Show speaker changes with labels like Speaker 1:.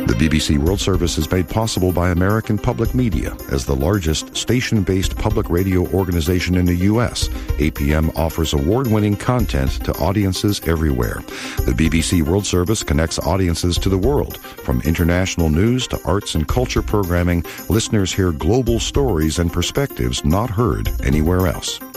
Speaker 1: The BBC World Service is made possible by American Public Media. As the largest station-based public radio organization in the U.S., APM offers award-winning content to audiences everywhere. The BBC World Service connects audiences to the world. From international news to arts and culture programming, listeners hear global stories and perspectives not heard anywhere else.